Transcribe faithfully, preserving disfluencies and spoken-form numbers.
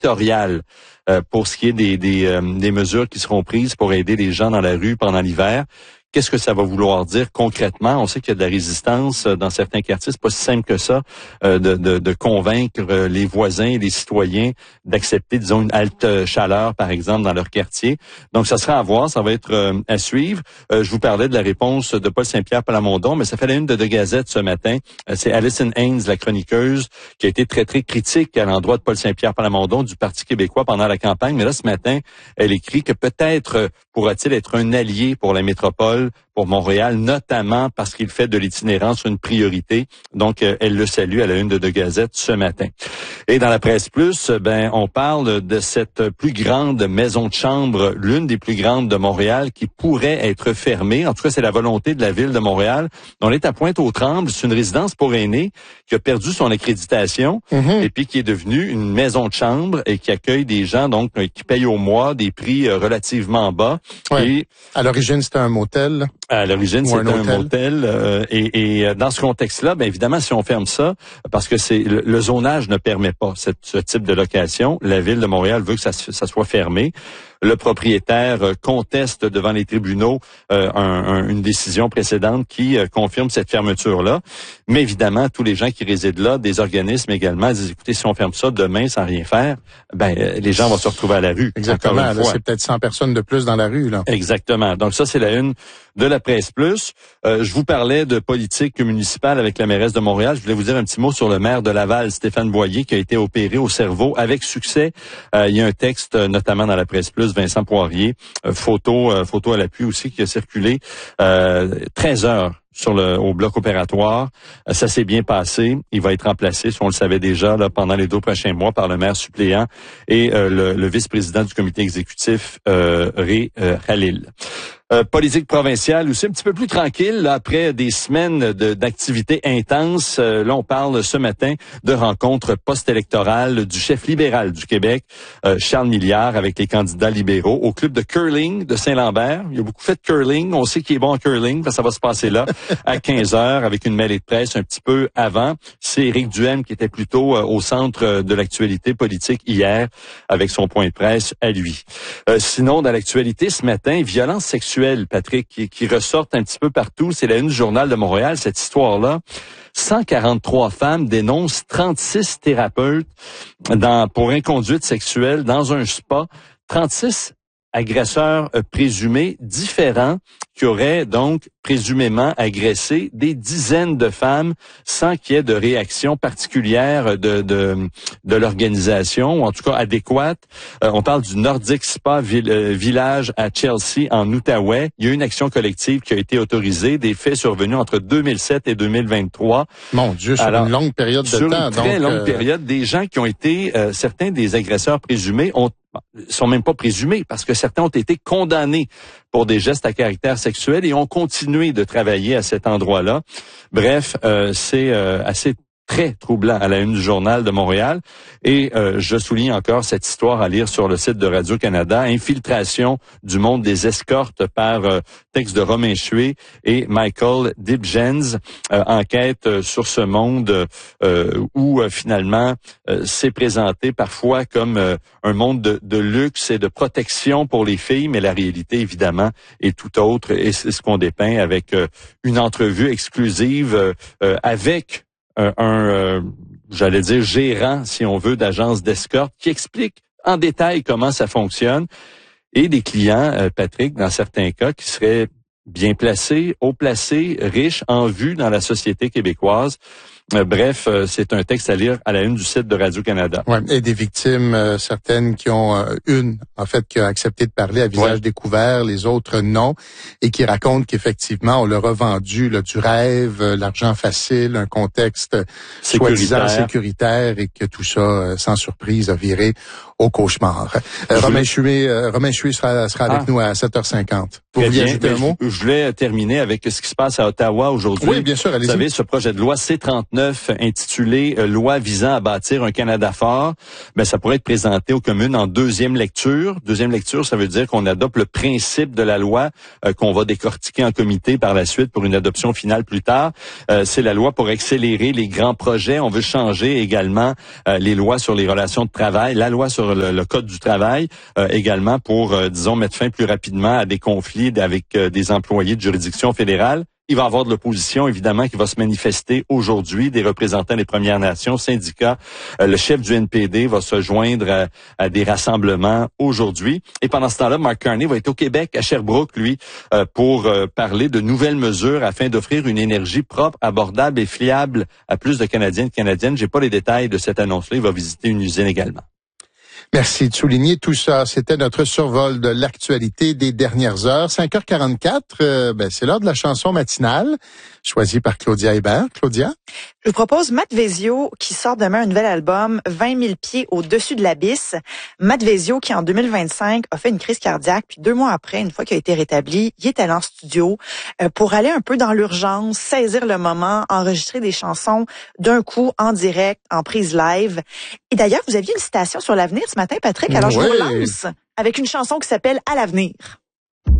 sectoriale euh, pour ce qui est des, des, euh, des mesures qui seront prises pour aider les gens dans la rue pendant l'hiver. Qu'est-ce que ça va vouloir dire concrètement? On sait qu'il y a de la résistance dans certains quartiers. C'est pas si simple que ça euh, de, de, de convaincre les voisins et les citoyens d'accepter, disons, une halte chaleur, par exemple, dans leur quartier. Donc, ça sera à voir. Ça va être euh, à suivre. Euh, je vous parlais de la réponse de Paul Saint-Pierre Plamondon, mais ça fait la une de deux Gazettes ce matin. Euh, c'est Alison Haynes, la chroniqueuse, qui a été très, très critique à l'endroit de Paul Saint-Pierre Plamondon du Parti québécois pendant la campagne. Mais là, ce matin, elle écrit que peut-être pourra-t-il être un allié pour la métropole, pour Montréal, notamment parce qu'il fait de l'itinérance une priorité. Donc, euh, elle le salue à la une de deux Gazettes ce matin. Et dans la presse plus, ben, on parle de cette plus grande maison de chambre, l'une des plus grandes de Montréal, qui pourrait être fermée. En tout cas, c'est la volonté de la ville de Montréal. On est à Pointe-aux-Trembles. C'est une résidence pour aînés qui a perdu son accréditation mm-hmm. et puis qui est devenue une maison de chambre et qui accueille des gens donc qui payent au mois des prix euh, relativement bas. Ouais. Et à l'origine, c'était un motel. À l'origine, c'est un, un motel. Euh, et, et dans ce contexte-là, bien évidemment, si on ferme ça, parce que c'est le, le zonage ne permet pas cette, ce type de location, la Ville de Montréal veut que ça, ça soit fermé. Le propriétaire euh, conteste devant les tribunaux euh, un, un, une décision précédente qui euh, confirme cette fermeture-là. Mais évidemment, tous les gens qui résident là, des organismes également, disent, écoutez, si on ferme ça demain sans rien faire, ben euh, les gens vont se retrouver à la rue. Exactement. Là, c'est peut-être cent personnes de plus dans la rue, là. Exactement. Donc ça, c'est la une de la presse plus. Euh, je vous parlais de politique municipale avec la mairesse de Montréal. Je voulais vous dire un petit mot sur le maire de Laval, Stéphane Boyer, qui a été opéré au cerveau avec succès. Euh, il y a un texte, notamment dans la presse plus, Vincent Poirier, euh, photo, euh, photo à l'appui aussi, qui a circulé euh, treize heures sur le au bloc opératoire. Euh, ça s'est bien passé. Il va être remplacé, si on le savait déjà, là, pendant les deux prochains mois par le maire suppléant et euh, le, le vice-président du comité exécutif, euh, Ray euh, Khalil. Euh, politique provinciale aussi un petit peu plus tranquille là, après des semaines de, d'activités intenses. Euh, là, on parle ce matin de rencontres post-électorales du chef libéral du Québec, euh, Charles Milliard, avec les candidats libéraux au club de curling de Saint-Lambert. Il y a beaucoup fait de curling. On sait qu'il est bon en curling, parce que ça va se passer là à quinze heures avec une mêlée de presse un petit peu avant. C'est Éric Duhaime qui était plutôt euh, au centre de l'actualité politique hier avec son point de presse à lui. Euh, sinon, dans l'actualité ce matin, violence sexuelle, Patrick, qui, qui ressortent un petit peu partout. C'est la une du Journal de Montréal, cette histoire-là. cent quarante-trois femmes dénoncent trente-six thérapeutes dans, pour inconduite sexuelle dans un spa. trente-six agresseurs euh, présumés différents qui auraient donc présumément agressé des dizaines de femmes sans qu'il y ait de réaction particulière de de, de l'organisation, ou en tout cas adéquate. Euh, on parle du Nordic Spa Vill- euh, Village à Chelsea, en Outaouais. Il y a eu une action collective qui a été autorisée, des faits survenus entre deux mille sept et deux mille vingt-trois. Mon Dieu, sur Alors, une longue période de sur temps. Sur une très donc, longue euh... période, des gens qui ont été, euh, certains des agresseurs présumés ont sont même pas présumés, parce que certains ont été condamnés pour des gestes à caractère sexuel et ont continué de travailler à cet endroit-là. Bref, euh, c'est euh, assez très troublant à la une du Journal de Montréal. Et euh, je souligne encore cette histoire à lire sur le site de Radio-Canada. Infiltration du monde des escortes par euh, texte de Romain Chué et Michael Dibjens. Euh, enquête euh, sur ce monde euh, où euh, finalement euh, c'est présenté parfois comme euh, un monde de, de luxe et de protection pour les filles, mais la réalité évidemment est tout autre. Et c'est ce qu'on dépeint avec euh, une entrevue exclusive euh, euh, avec un, un euh, j'allais dire gérant, si on veut, d'agence d'escorte, qui explique en détail comment ça fonctionne, et des clients, euh, Patrick, dans certains cas, qui seraient bien placés, haut placés, riches, en vue dans la société québécoise. Euh, bref, euh, c'est un texte à lire à la une du site de Radio-Canada. Ouais, et des victimes, euh, certaines qui ont euh, une, en fait, qui a accepté de parler à visage ouais. découvert, les autres non, et qui racontent qu'effectivement, on leur a vendu là, du rêve, euh, l'argent facile, un contexte soi-disant sécuritaire, et que tout ça, euh, sans surprise, a viré au cauchemar. Euh, Romain Chué, euh, Romain Chué sera, sera avec ah. nous à sept heures cinquante. Vous vouliez ajouter un mot? Je voulais terminer avec ce qui se passe à Ottawa aujourd'hui. Oui, bien sûr, allez-y. Vous savez, ce projet de loi C trente-neuf vingt-neuf intitulé euh, « Loi visant à bâtir un Canada fort », ben, ça pourrait être présenté aux communes en deuxième lecture. Deuxième lecture, ça veut dire qu'on adopte le principe de la loi euh, qu'on va décortiquer en comité par la suite pour une adoption finale plus tard. Euh, c'est la loi pour accélérer les grands projets. On veut changer également euh, les lois sur les relations de travail, la loi sur le, le code du travail euh, également pour, euh, disons, mettre fin plus rapidement à des conflits avec euh, des employés de juridiction fédérale. Il va y avoir de l'opposition, évidemment, qui va se manifester aujourd'hui, des représentants des Premières Nations, syndicats. Euh, le chef du N P D va se joindre à, à des rassemblements aujourd'hui. Et pendant ce temps-là, Mark Carney va être au Québec, à Sherbrooke, lui, euh, pour euh, parler de nouvelles mesures afin d'offrir une énergie propre, abordable et fiable à plus de Canadiens et de Canadiennes. J'ai pas les détails de cette annonce-là. Il va visiter une usine également. Merci de souligner tout ça. C'était notre survol de l'actualité des dernières heures. cinq heures quarante-quatre, euh, ben, c'est l'heure de la chanson matinale, choisie par Claudia Hébert. Claudia? Je vous propose Matt Vezio qui sort demain un nouvel album, vingt mille pieds au-dessus de l'abysse. Matt Vezio qui, en deux mille vingt-cinq, a fait une crise cardiaque. Puis deux mois après, une fois qu'il a été rétabli, il est allé en studio euh, pour aller un peu dans l'urgence, saisir le moment, enregistrer des chansons d'un coup, en direct, en prise live. Et d'ailleurs, vous aviez une citation sur l'avenir ce matin, Patrick. Alors, je oui. vous relance avec une chanson qui s'appelle « À l'avenir ».